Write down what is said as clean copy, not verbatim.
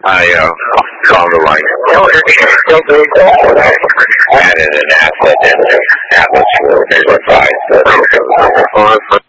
Called the line. Added an asset into Atlas for verify.